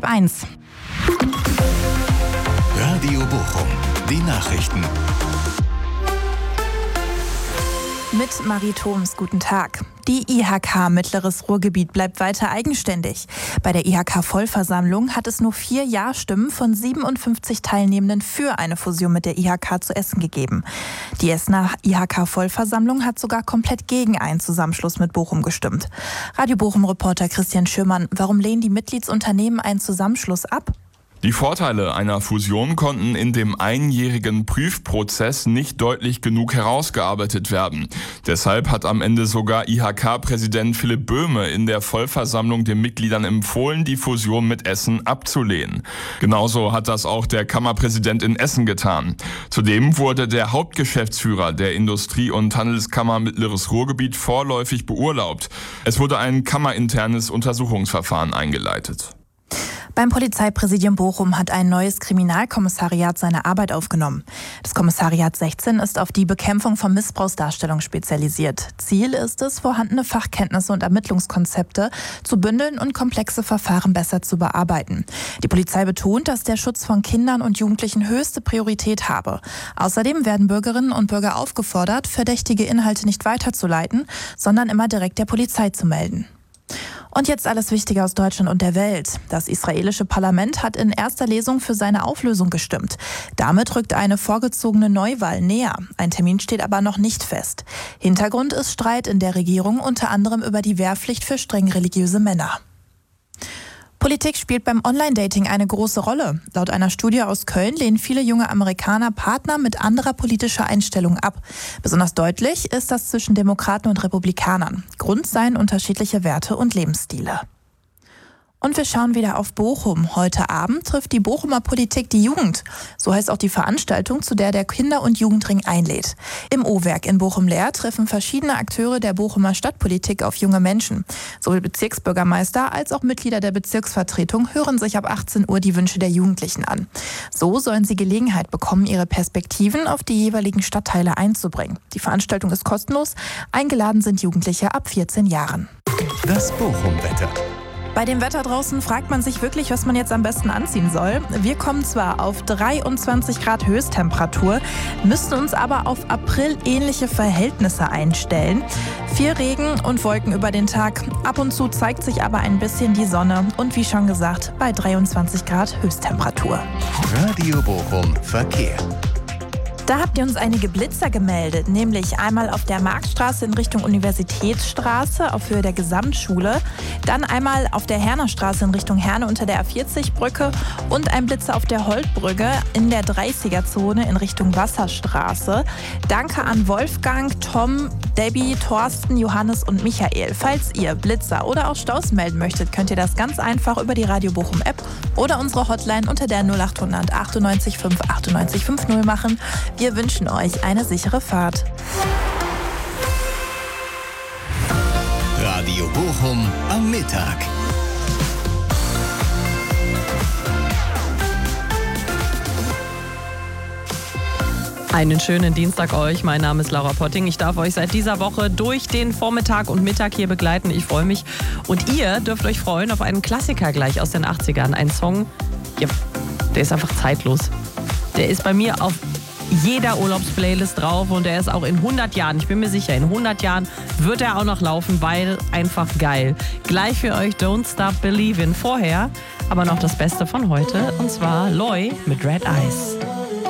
1. Radio Bochum, die Nachrichten. Mit Marie Thoms, guten Tag. Die IHK Mittleres Ruhrgebiet bleibt weiter eigenständig. Bei der IHK-Vollversammlung hat es nur 4 Ja-Stimmen von 57 Teilnehmenden für eine Fusion mit der IHK zu Essen gegeben. Die Essener IHK-Vollversammlung hat sogar komplett gegen einen Zusammenschluss mit Bochum gestimmt. Radio Bochum-Reporter Christian Schürmann, warum lehnen die Mitgliedsunternehmen einen Zusammenschluss ab? Die Vorteile einer Fusion konnten in dem einjährigen Prüfprozess nicht deutlich genug herausgearbeitet werden. Deshalb hat am Ende sogar IHK-Präsident Philipp Böhme in der Vollversammlung den Mitgliedern empfohlen, die Fusion mit Essen abzulehnen. Genauso hat das auch der Kammerpräsident in Essen getan. Zudem wurde der Hauptgeschäftsführer der Industrie- und Handelskammer Mittleres Ruhrgebiet vorläufig beurlaubt. Es wurde ein kammerinternes Untersuchungsverfahren eingeleitet. Beim Polizeipräsidium Bochum hat ein neues Kriminalkommissariat seine Arbeit aufgenommen. Das Kommissariat 16 ist auf die Bekämpfung von Missbrauchsdarstellung spezialisiert. Ziel ist es, vorhandene Fachkenntnisse und Ermittlungskonzepte zu bündeln und komplexe Verfahren besser zu bearbeiten. Die Polizei betont, dass der Schutz von Kindern und Jugendlichen höchste Priorität habe. Außerdem werden Bürgerinnen und Bürger aufgefordert, verdächtige Inhalte nicht weiterzuleiten, sondern immer direkt der Polizei zu melden. Und jetzt alles Wichtige aus Deutschland und der Welt. Das israelische Parlament hat in erster Lesung für seine Auflösung gestimmt. Damit rückt eine vorgezogene Neuwahl näher. Ein Termin steht aber noch nicht fest. Hintergrund ist Streit in der Regierung, unter anderem über die Wehrpflicht für streng religiöse Männer. Politik spielt beim Online-Dating eine große Rolle. Laut einer Studie aus Köln lehnen viele junge Amerikaner Partner mit anderer politischer Einstellung ab. Besonders deutlich ist das zwischen Demokraten und Republikanern. Grund seien unterschiedliche Werte und Lebensstile. Und wir schauen wieder auf Bochum. Heute Abend trifft die Bochumer Politik die Jugend. So heißt auch die Veranstaltung, zu der der Kinder- und Jugendring einlädt. Im O-Werk in Bochum-Leer treffen verschiedene Akteure der Bochumer Stadtpolitik auf junge Menschen. Sowohl Bezirksbürgermeister als auch Mitglieder der Bezirksvertretung hören sich ab 18 Uhr die Wünsche der Jugendlichen an. So sollen sie Gelegenheit bekommen, ihre Perspektiven auf die jeweiligen Stadtteile einzubringen. Die Veranstaltung ist kostenlos. Eingeladen sind Jugendliche ab 14 Jahren. Das Bochum-Wetter. Bei dem Wetter draußen fragt man sich wirklich, was man jetzt am besten anziehen soll. Wir kommen zwar auf 23 Grad Höchsttemperatur, müssen uns aber auf April-ähnliche Verhältnisse einstellen. Viel Regen und Wolken über den Tag. Ab und zu zeigt sich aber ein bisschen die Sonne. Und wie schon gesagt, bei 23 Grad Höchsttemperatur. Radio Bochum Verkehr. Da habt ihr uns einige Blitzer gemeldet, nämlich einmal auf der Marktstraße in Richtung Universitätsstraße auf Höhe der Gesamtschule, dann einmal auf der Hernerstraße in Richtung Herne unter der A40-Brücke und ein Blitzer auf der Holtbrücke in der 30er-Zone in Richtung Wasserstraße. Danke an Wolfgang, Tom, Debbie, Thorsten, Johannes und Michael. Falls ihr Blitzer oder auch Staus melden möchtet, könnt ihr das ganz einfach über die Radio Bochum App oder unsere Hotline unter der 0800 98 5 98 50 machen. Wir wünschen euch eine sichere Fahrt. Radio Bochum am Mittag. Einen schönen Dienstag euch. Mein Name ist Laura Potting. Ich darf euch seit dieser Woche durch den Vormittag und Mittag hier begleiten. Ich freue mich. Und ihr dürft euch freuen auf einen Klassiker gleich aus den 80ern. Ein Song, ja, der ist einfach zeitlos. Der ist bei mir auf jeder Urlaubsplaylist drauf und er ist auch in 100 Jahren, ich bin mir sicher, in 100 Jahren wird er auch noch laufen, weil einfach geil. Gleich für euch Don't Stop Believin'. Vorher aber noch das Beste von heute und zwar Loy mit Red Eyes.